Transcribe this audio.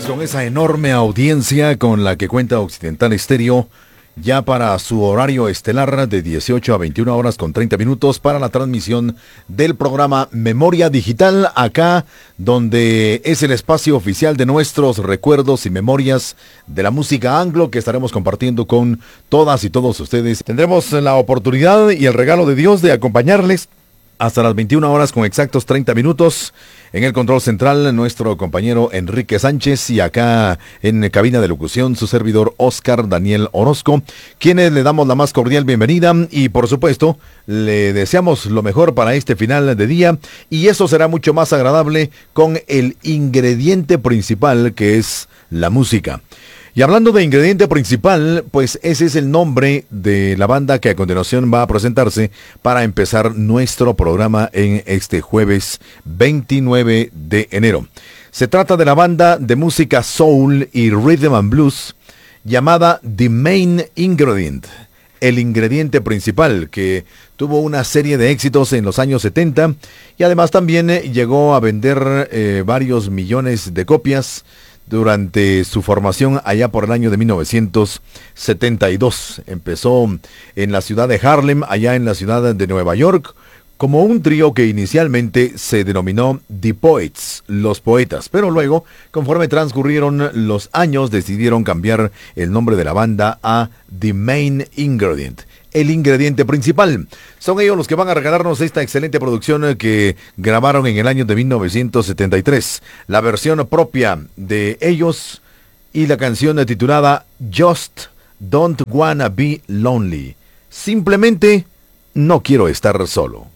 Gracias con esa enorme audiencia con la que cuenta Occidental Estéreo, ya para su horario estelar de 18 a 21 horas con 30 minutos para la transmisión del programa Memoria Digital, acá donde es el espacio oficial de nuestros recuerdos y memorias de la música anglo que estaremos compartiendo con todas y todos ustedes. Tendremos la oportunidad y el regalo de Dios de acompañarles hasta las 21 horas con exactos 30 minutos. En el control central, nuestro compañero Enrique Sánchez, y acá en cabina de locución, su servidor Oscar Daniel Orozco, quienes le damos la más cordial bienvenida y, por supuesto, le deseamos lo mejor para este final de día, y eso será mucho más agradable con el ingrediente principal, que es la música. Y hablando de ingrediente principal, pues ese es el nombre de la banda que a continuación va a presentarse para empezar nuestro programa en este jueves 29 de enero. Se trata de la banda de música soul y rhythm and blues llamada The Main Ingredient, el ingrediente principal, que tuvo una serie de éxitos en los años 70 y además también llegó a vender varios millones de copias durante su formación allá por el año de 1972. Empezó en la ciudad de Harlem, allá en la ciudad de Nueva York, como un trío que inicialmente se denominó The Poets, los poetas, pero luego, conforme transcurrieron los años, decidieron cambiar el nombre de la banda a The Main Ingredient, el ingrediente principal. Son ellos los que van a regalarnos esta excelente producción que grabaron en el año de 1973. La versión propia de ellos y la canción titulada Just Don't Wanna Be Lonely. Simplemente no quiero estar solo.